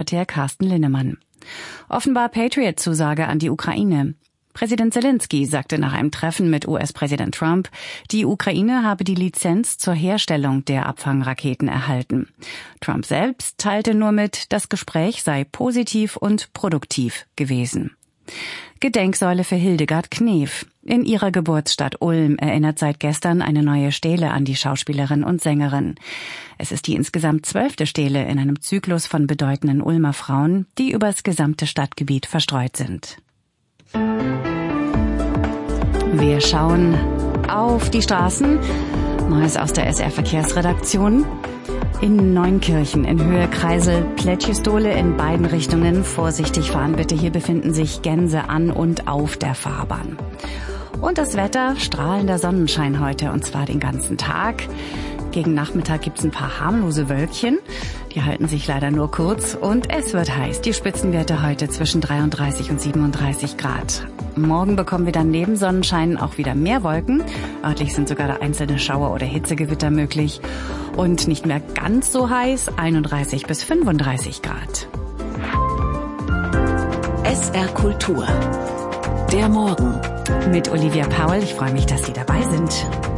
Staatssekretär Carsten Linnemann. Offenbar Patriot-Zusage an die Ukraine. Präsident Zelensky sagte nach einem Treffen mit US-Präsident Trump, die Ukraine habe die Lizenz zur Herstellung der Abfangraketen erhalten. Trump selbst teilte nur mit, das Gespräch sei positiv und produktiv gewesen. Gedenksäule für Hildegard Knef. In ihrer Geburtsstadt Ulm erinnert seit gestern eine neue Stele an die Schauspielerin und Sängerin. Es ist die insgesamt 12. Stele in einem Zyklus von bedeutenden Ulmer Frauen, die übers gesamte Stadtgebiet verstreut sind. Wir schauen auf die Straßen. Neues aus der SR-Verkehrsredaktion. In Neunkirchen in Höhe Kreisel, Plätschestole in beiden Richtungen. Vorsichtig fahren bitte, hier befinden sich Gänse an und auf der Fahrbahn. Und das Wetter, strahlender Sonnenschein heute, und zwar den ganzen Tag. Gegen Nachmittag gibt's ein paar harmlose Wölkchen. Die halten sich leider nur kurz und es wird heiß. Die Spitzenwerte heute zwischen 33 und 37 Grad. Morgen bekommen wir dann neben Sonnenschein auch wieder mehr Wolken. Örtlich sind sogar einzelne Schauer oder Hitzegewitter möglich. Und nicht mehr ganz so heiß, 31 bis 35 Grad. SR Kultur. Der Morgen. Mit Olivia Paul. Ich freue mich, dass Sie dabei sind.